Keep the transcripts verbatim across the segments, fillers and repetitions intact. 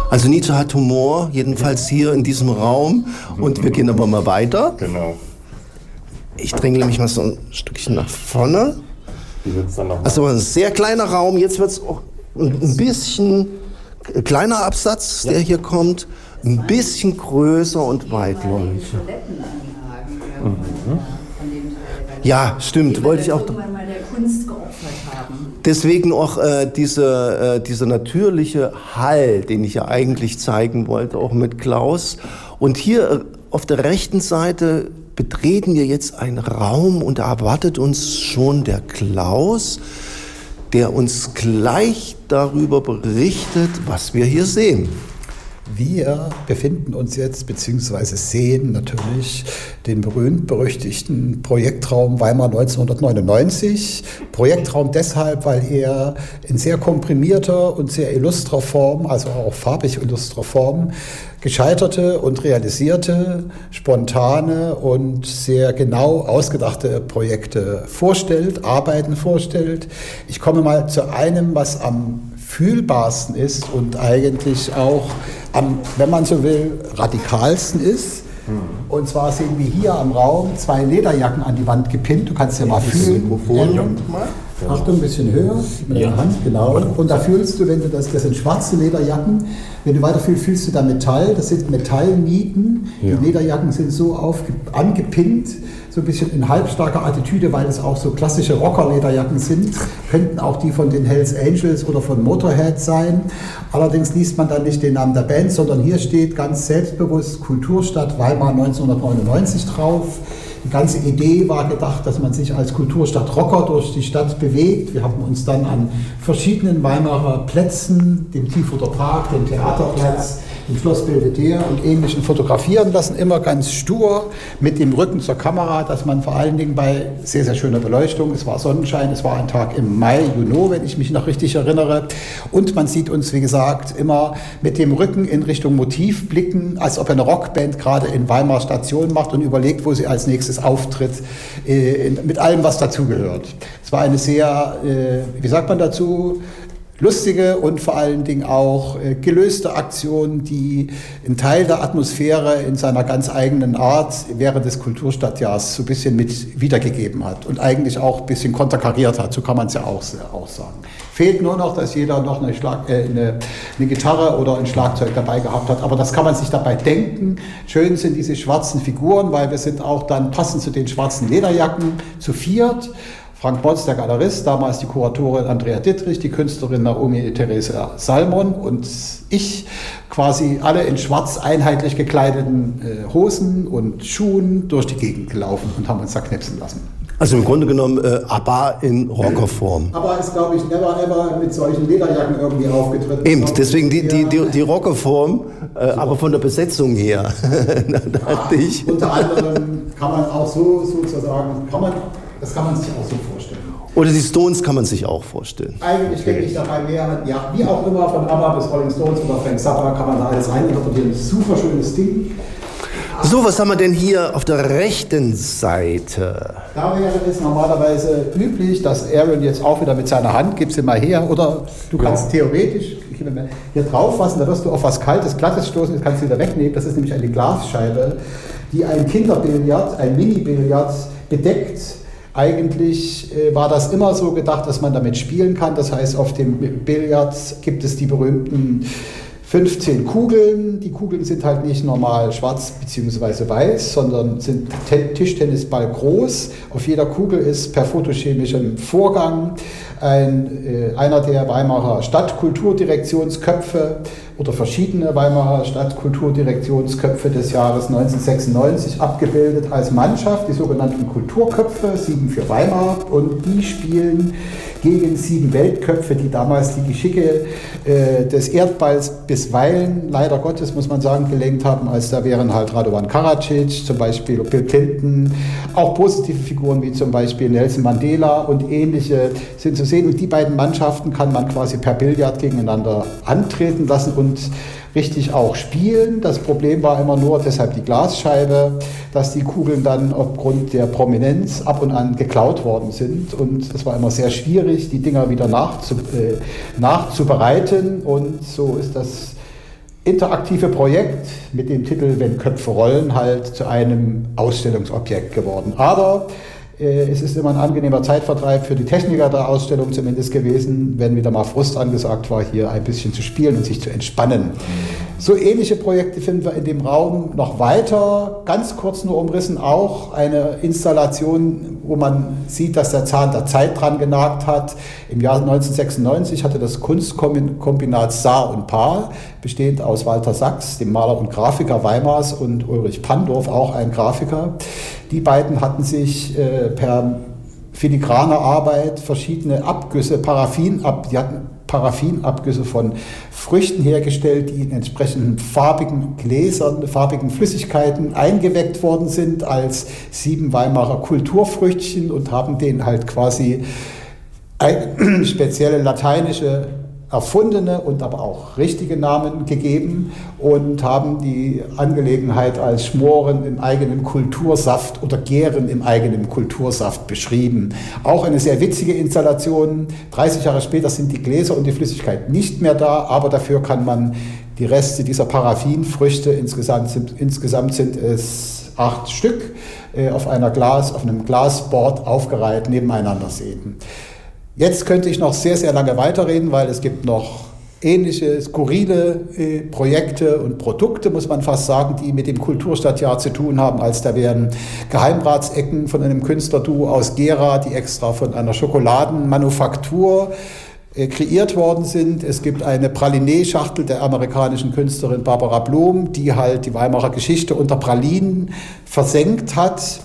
Also Nietzsche hat Humor, jedenfalls hier in diesem Raum. Und wir gehen aber mal weiter. Genau. Ich drängle mich mal so ein Stückchen nach vorne. Wie wird's dann noch mal? Also ein sehr kleiner Raum. Jetzt wird es auch ein bisschen kleiner Absatz, der hier kommt. Ein bisschen größer und weitläufig. Mhm. Ja, stimmt. Wollte ich auch. Deswegen auch äh, diese, äh, dieser natürliche Hall, den ich ja eigentlich zeigen wollte, auch mit Klaus. Und hier äh, auf der rechten Seite betreten wir jetzt einen Raum und da erwartet uns schon der Klaus, der uns gleich darüber berichtet, was wir hier sehen. Wir befinden uns jetzt, beziehungsweise sehen natürlich den berühmt-berüchtigten Projektraum Weimar neunzehnhundertneunundneunzig. Projektraum deshalb, weil er in sehr komprimierter und sehr illustrer Form, also auch farbig illustrer Form, gescheiterte und realisierte, spontane und sehr genau ausgedachte Projekte vorstellt, Arbeiten vorstellt. Ich komme mal zu einem, was am fühlbarsten ist und eigentlich auch am, wenn man so will, radikalsten ist. Mhm. Und zwar sehen wir hier am Raum zwei Lederjacken an die Wand gepinnt. Du kannst ja mal fühlen. Ja. Achtung, ein bisschen höher mit der Hand, genau. Und da fühlst du, wenn du das, das sind schwarze Lederjacken. Wenn du weiter fühlst, fühlst du da Metall. Das sind Metallnieten. Ja. Die Lederjacken sind so aufge, angepinnt, so ein bisschen in halbstarker Attitüde, weil es auch so klassische Rocker-Lederjacken sind. Könnten auch die von den Hells Angels oder von Motorhead sein. Allerdings liest man dann nicht den Namen der Band, sondern hier steht ganz selbstbewusst Kulturstadt Weimar neunzehnhundertneunundneunzig drauf. Die ganze Idee war gedacht, dass man sich als Kulturstadt Rocker durch die Stadt bewegt. Wir haben uns dann an verschiedenen Weimarer Plätzen, dem Tiefurter Park, dem Theaterplatz, dem Schloss Belvedere und Ähnlichen fotografieren lassen, immer ganz stur mit dem Rücken zur Kamera, dass man vor allen Dingen bei sehr, sehr schöner Beleuchtung, es war Sonnenschein, es war ein Tag im Mai, Juni, wenn ich mich noch richtig erinnere, und man sieht uns, wie gesagt, immer mit dem Rücken in Richtung Motiv blicken, als ob eine Rockband gerade in Weimar Station macht und überlegt, wo sie als nächstes auftritt, äh, in, mit allem, was dazugehört. Es war eine sehr, äh, wie sagt man dazu, lustige und vor allen Dingen auch äh, gelöste Aktion, die einen Teil der Atmosphäre in seiner ganz eigenen Art während des Kulturstadtjahrs so ein bisschen mit wiedergegeben hat und eigentlich auch ein bisschen konterkariert hat, so kann man es ja auch, auch sagen. Fehlt nur noch, dass jeder noch eine, Schlag, äh, eine, eine Gitarre oder ein Schlagzeug dabei gehabt hat, aber das kann man sich dabei denken. Schön sind diese schwarzen Figuren, weil wir sind auch dann passend zu den schwarzen Lederjacken zu viert. Frank Botz, der Galerist, damals die Kuratorin Andrea Dittrich, die Künstlerin Naomi Theresa Salmon und ich, quasi alle in schwarz einheitlich gekleideten äh, Hosen und Schuhen durch die Gegend gelaufen und haben uns da knipsen lassen. Also im Grunde genommen äh, ABBA in Rockerform. Aber ist, glaube ich, never ever mit solchen Lederjacken irgendwie aufgetreten. Eben, deswegen die, die, die, die Rockerform, äh, aber von der Besetzung her. Ja, unter anderem kann man auch so sozusagen, kann man, das kann man sich auch so vorstellen. Oder die Stones kann man sich auch vorstellen. Eigentlich denke ich dabei mehr, ja, wie auch immer, von ABBA bis Rolling Stones oder Frank Zappa kann man da alles reininterpretieren. Super schönes Ding. So, was haben wir denn hier auf der rechten Seite? Da wäre es normalerweise üblich, dass Aaron jetzt auch wieder mit seiner Hand, gib sie mal her, oder du kannst ja. theoretisch hier drauf fassen, da wirst du auf was Kaltes, Glattes stoßen, das kannst du wieder wegnehmen. Das ist nämlich eine Glasscheibe, die ein Kinderbillard, ein Mini-Billard bedeckt. Eigentlich äh, war das immer so gedacht, dass man damit spielen kann. Das heißt, auf dem Billard gibt es die berühmten fünfzehn Kugeln. Die Kugeln sind halt nicht normal schwarz bzw. weiß, sondern sind Tischtennisball groß. Auf jeder Kugel ist per photochemischem Vorgang ein, äh, einer der Weimarer Stadtkulturdirektionsköpfe oder verschiedene Weimarer Stadtkulturdirektionsköpfe des Jahres neunzehnhundertsechsundneunzig abgebildet als Mannschaft, die sogenannten Kulturköpfe, sieben für Weimar, und die spielen gegen sieben Weltköpfe, die damals die Geschicke äh, des Erdballs bisweilen, leider Gottes muss man sagen, gelenkt haben. Als da wären halt Radovan Karadzic, zum Beispiel Bill Clinton, auch positive Figuren wie zum Beispiel Nelson Mandela und ähnliche sind zu sehen. Und die beiden Mannschaften kann man quasi per Billard gegeneinander antreten lassen und richtig auch spielen. Das Problem war immer nur, deshalb die Glasscheibe, dass die Kugeln dann aufgrund der Prominenz ab und an geklaut worden sind. Und es war immer sehr schwierig, die Dinger wieder nachzu, äh, nachzubereiten. Und so ist das interaktive Projekt mit dem Titel Wenn Köpfe rollen halt zu einem Ausstellungsobjekt geworden. Aber äh, es ist immer ein angenehmer Zeitvertreib für die Techniker der Ausstellung zumindest gewesen, wenn wieder mal Frust angesagt war, hier ein bisschen zu spielen und sich zu entspannen. So ähnliche Projekte finden wir in dem Raum noch weiter, ganz kurz nur umrissen, auch eine Installation, wo man sieht, dass der Zahn der Zeit dran genagt hat. Im Jahr neunzehnhundertsechsundneunzig hatte das Kunstkombinat Saar und Paar, bestehend aus Walter Sachs, dem Maler und Grafiker Weimars, und Ulrich Pandorf, auch ein Grafiker. Die beiden hatten sich äh, per filigraner Arbeit verschiedene Abgüsse, Paraffin, ab, die hatten Paraffinabgüsse von Früchten hergestellt, die in entsprechenden farbigen Gläsern, farbigen Flüssigkeiten eingeweckt worden sind als sieben Weimarer Kulturfrüchtchen und haben denen halt quasi eine spezielle lateinische erfundene und aber auch richtige Namen gegeben und haben die Angelegenheit als Schmoren im eigenen Kultursaft oder Gären im eigenen Kultursaft beschrieben. Auch eine sehr witzige Installation. dreißig Jahre später sind die Gläser und die Flüssigkeit nicht mehr da, aber dafür kann man die Reste dieser Paraffinfrüchte, insgesamt sind, insgesamt sind es acht Stück, äh, auf einer Glas, auf einem Glasboard aufgereiht nebeneinander sehen. Jetzt könnte ich noch sehr, sehr lange weiterreden, weil es gibt noch ähnliche, skurrile äh, Projekte und Produkte, muss man fast sagen, die mit dem Kulturstadtjahr zu tun haben, als da wären Geheimratsecken von einem Künstlerduo aus Gera, die extra von einer Schokoladenmanufaktur äh, kreiert worden sind. Es gibt eine Pralinee-Schachtel der amerikanischen Künstlerin Barbara Blom, die halt die Weimarer Geschichte unter Pralinen versenkt hat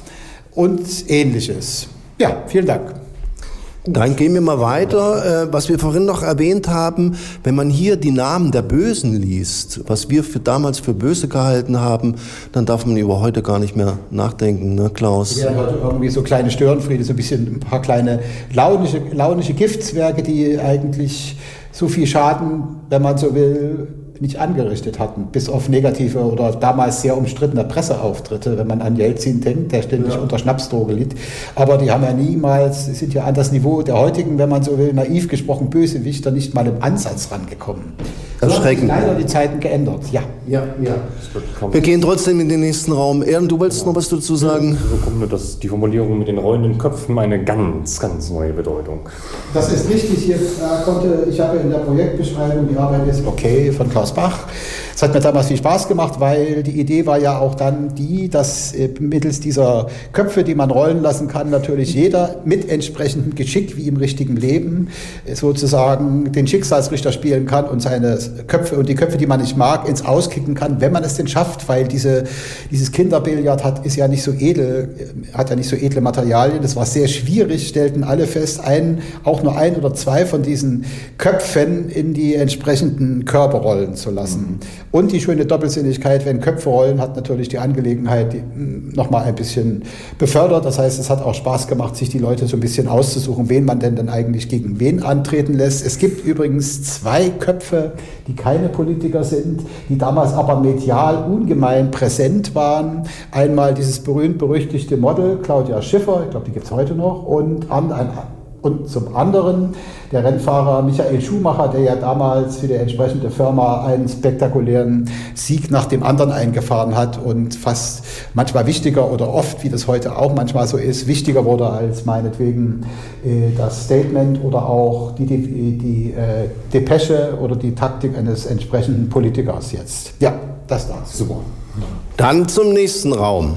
und Ähnliches. Ja, vielen Dank. Dann gehen wir mal weiter, was wir vorhin noch erwähnt haben, wenn man hier die Namen der Bösen liest, was wir für damals für böse gehalten haben, dann darf man über heute gar nicht mehr nachdenken, ne, Klaus? Ja, heute irgendwie so kleine Störenfriede, so ein bisschen ein paar kleine launische, launische Giftzwerge, die eigentlich so viel Schaden, wenn man so will, nicht angerichtet hatten, bis auf negative oder damals sehr umstrittene Presseauftritte, wenn man an Jelzin denkt, der ständig ja. unter Schnapsdroge litt. Aber die haben ja niemals, sind ja an das Niveau der heutigen, wenn man so will, naiv gesprochen, Bösewichter nicht mal im Ansatz rangekommen. Erschreckend. So haben sich leider die Zeiten geändert, ja. ja, ja. Wir gehen trotzdem in den nächsten Raum. Ehren, du wolltest ja. noch was dazu sagen? So kommt nur dass die Formulierung mit den rollenden Köpfen eine ganz, ganz neue Bedeutung. Das ist richtig. Hier äh, konnte, ich habe in der Projektbeschreibung, die Arbeit ist okay von Klaus Bach. Es hat mir damals viel Spaß gemacht, weil die Idee war ja auch dann die, dass äh, mittels dieser Köpfe, die man rollen lassen kann, natürlich jeder mit entsprechendem Geschick wie im richtigen Leben äh, sozusagen den Schicksalsrichter spielen kann und seine Köpfe und die Köpfe, die man nicht mag, ins Auskicken kann, wenn man es denn schafft, weil diese, dieses Kinderbillard hat, ist ja nicht so edel, hat ja nicht so edle Materialien. Das war sehr schwierig, stellten alle fest, ein, auch nur ein oder zwei von diesen Köpfen in die entsprechenden Körper rollen zu lassen. Mhm. Und die schöne Doppelsinnigkeit, wenn Köpfe rollen, hat natürlich die Angelegenheit nochmal ein bisschen befördert. Das heißt, es hat auch Spaß gemacht, sich die Leute so ein bisschen auszusuchen, wen man denn dann eigentlich gegen wen antreten lässt. Es gibt übrigens zwei Köpfe, die keine Politiker sind, die damals aber medial ungemein präsent waren. Einmal dieses berühmt-berüchtigte Model Claudia Schiffer, ich glaube, die gibt es heute noch, und an, ein Und zum anderen der Rennfahrer Michael Schumacher, der ja damals für die entsprechende Firma einen spektakulären Sieg nach dem anderen eingefahren hat und fast manchmal wichtiger oder oft, wie das heute auch manchmal so ist, wichtiger wurde als meinetwegen äh, das Statement oder auch die, die, die äh, Depesche oder die Taktik eines entsprechenden Politikers jetzt. Ja, das war's. Super. Dann zum nächsten Raum.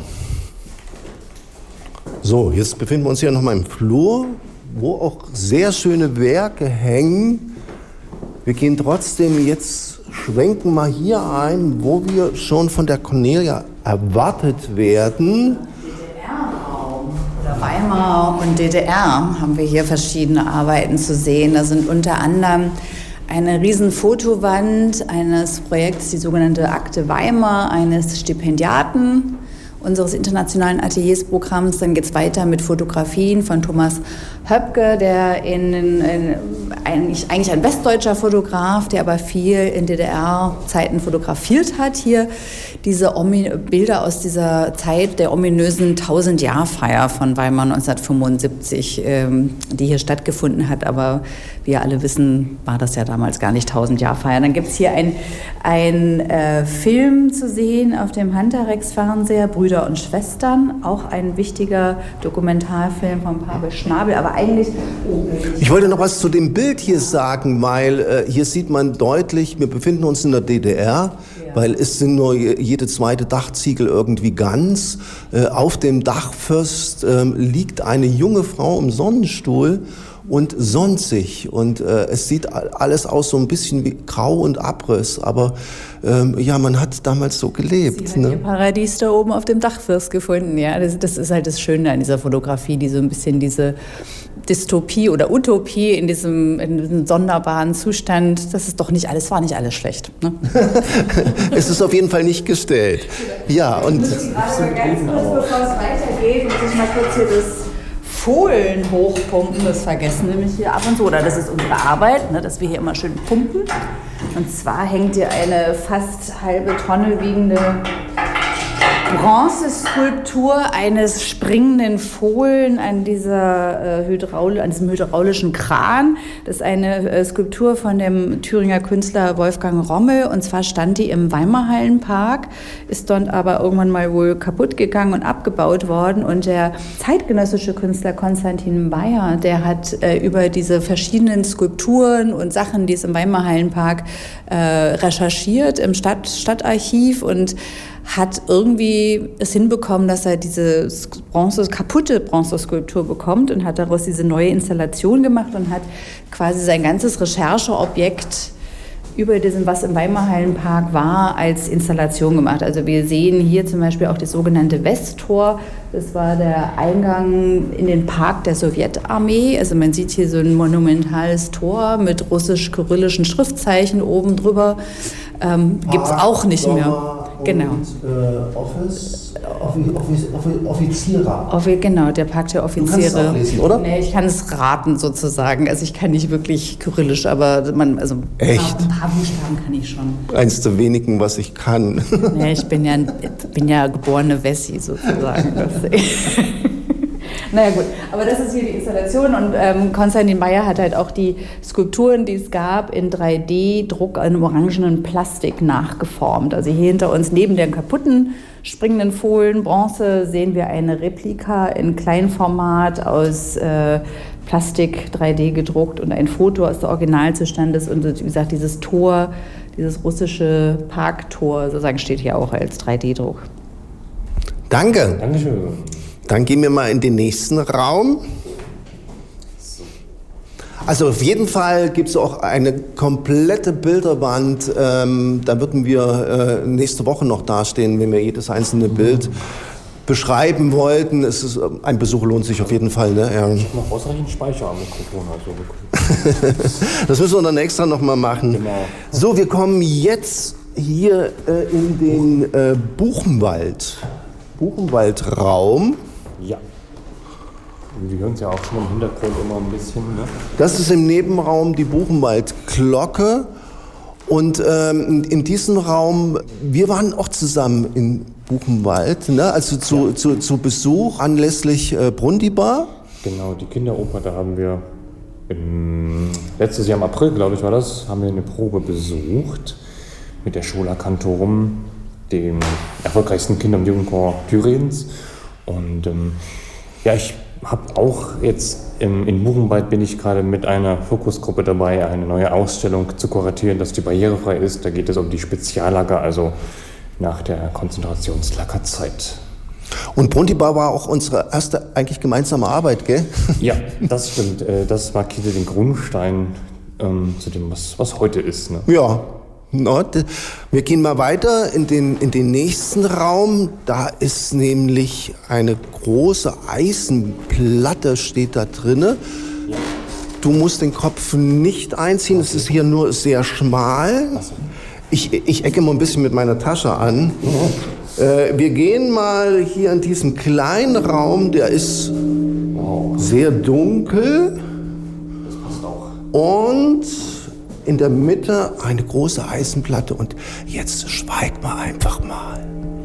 So, jetzt befinden wir uns hier nochmal im Flur, wo auch sehr schöne Werke hängen. Wir gehen trotzdem jetzt, schwenken mal hier ein, wo wir schon von der Cornelia erwartet werden. D D R-Raum oder Weimar und D D R haben wir hier verschiedene Arbeiten zu sehen. Da sind unter anderem eine riesen Fotowand eines Projekts, die sogenannte Akte Weimar, eines Stipendiaten. unseres internationalen Ateliersprogramms. Dann geht es weiter mit Fotografien von Thomas Höpke, der in, in, eigentlich, eigentlich ein westdeutscher Fotograf, der aber viel in D D R-Zeiten fotografiert hat. Hier diese Omi- Bilder aus dieser Zeit der ominösen tausend-Jahr-Feier von Weimar neunzehnhundertfünfundsiebzig, ähm, die hier stattgefunden hat. Aber wie wir alle wissen, war das ja damals gar nicht tausend-Jahr-Feier. Dann gibt es hier ein, ein äh, Film zu sehen auf dem Hantarex-Fernseher, Brüder und Schwestern, auch ein wichtiger Dokumentarfilm von Pavel Schnabel, aber eigentlich... Ich wollte noch was zu dem Bild hier sagen, weil äh, hier sieht man deutlich, wir befinden uns in der D D R, ja. Weil es sind nur jede zweite Dachziegel irgendwie ganz. Äh, auf dem Dachfirst äh, liegt eine junge Frau im Sonnenstuhl und sonnt sich. Und äh, es sieht alles aus so ein bisschen wie Grau und Abriss. Aber ähm, ja, man hat damals so gelebt. Sie hat, ne, ihr Paradies da oben auf dem Dachfirst gefunden. Ja, das, das ist halt das Schöne an dieser Fotografie, die so ein bisschen diese Dystopie oder Utopie in diesem, in diesem sonderbaren Zustand, das ist doch nicht alles, war nicht alles schlecht. Ne? Es ist auf jeden Fall nicht gestellt. Ja, und... Aber ganz kurz, bevor es weitergeht, muss ich mal kurz hier das Fohlen hochpumpen, das vergessen nämlich hier ab und zu, oder das ist unsere Arbeit, ne, dass wir hier immer schön pumpen. Und zwar hängt hier eine fast halbe Tonne wiegende Bronzeskulptur eines springenden Fohlen an, dieser, äh, Hydraul- an diesem hydraulischen Kran. Das ist eine äh, Skulptur von dem Thüringer Künstler Wolfgang Rommel, und zwar stand die im Weimarhallenpark, ist dort aber irgendwann mal wohl kaputt gegangen und abgebaut worden, und der zeitgenössische Künstler Konstantin Bayer, der hat äh, über diese verschiedenen Skulpturen und Sachen, die es im Weimarhallenpark äh, recherchiert im Stadt- Stadtarchiv, und hat irgendwie es hinbekommen, dass er diese Bronze, kaputte Bronzeskulptur bekommt, und hat daraus diese neue Installation gemacht und hat quasi sein ganzes Rechercheobjekt über diesen, was im Weimarhallenpark war, als Installation gemacht. Also wir sehen hier zum Beispiel auch das sogenannte Westtor. Das war der Eingang in den Park der Sowjetarmee. Also man sieht hier so ein monumentales Tor mit russisch-kyrillischen Schriftzeichen oben drüber. Ähm, Gibt es auch nicht mehr. Genau. Und, äh, Office, Offi, Offi, Offi, Offizierer. Offi, genau, der Park der Offiziere. Du kannst es auch lesen, oder? Nee, ich kann es raten sozusagen. Also ich kann nicht wirklich kyrillisch, aber man, also echt? Ein paar Buchstaben kann ich schon. Eins der wenigen, was ich kann. Nee, ich bin ja, bin ja geborene Wessi sozusagen. Naja gut, aber das ist hier die Installation, und ähm, Konstantin Bayer hat halt auch die Skulpturen, die es gab, in drei D-Druck in orangenen Plastik nachgeformt. Also hier hinter uns, neben der kaputten springenden Fohlen, Bronze, sehen wir eine Replika in Kleinformat aus äh, Plastik drei D gedruckt und ein Foto aus der Originalzustand ist. Und wie gesagt, dieses Tor, dieses russische Parktor, sozusagen, steht hier auch als drei D-Druck. Danke. Dankeschön. Dann gehen wir mal in den nächsten Raum. Also auf jeden Fall gibt es auch eine komplette Bilderwand. Ähm, da würden wir äh, nächste Woche noch dastehen, wenn wir jedes einzelne Bild beschreiben wollten. Es ist, ein Besuch lohnt sich auf jeden Fall. Ne? Ja. Ich habe noch ausreichend Speicher am Mikrofon. Also das müssen wir dann extra noch mal machen. Genau. So, wir kommen jetzt hier äh, in den äh, Buchenwald. Buchenwaldraum. Ja. Wir hören es ja auch schon im Hintergrund immer ein bisschen. Ne? Das ist im Nebenraum die Buchenwaldglocke. Und ähm, in diesem Raum, wir waren auch zusammen in Buchenwald, ne? Also zu, ja. zu, zu Besuch anlässlich äh, Brundibar. Genau, die Kinderoper, da haben wir im, letztes Jahr im April, glaube ich, war das, haben wir eine Probe besucht mit der Schola Cantorum, dem erfolgreichsten Kinder- und Jugendchor Thüringens. Und ähm, ja, ich habe auch jetzt im, in Buchenwald bin ich gerade mit einer Fokusgruppe dabei, eine neue Ausstellung zu kuratieren, dass die barrierefrei ist. Da geht es um die Speziallager, also nach der Konzentrationslagerzeit. Und Brundibar war auch unsere erste eigentlich gemeinsame Arbeit, gell? Ja, das stimmt. Das markierte den Grundstein ähm, zu dem, was, was heute ist. Ne? Ja. Wir gehen mal weiter in den, in den nächsten Raum. Da ist nämlich eine große Eisenplatte, steht da drinne. Ja. Du musst den Kopf nicht einziehen, es ist hier nur sehr schmal. Ich, ich ecke mal ein bisschen mit meiner Tasche an. Äh, wir gehen mal hier in diesen kleinen Raum, der ist sehr dunkel. Das passt auch. Und in der Mitte eine große Eisenplatte. Und jetzt schweig mal einfach mal.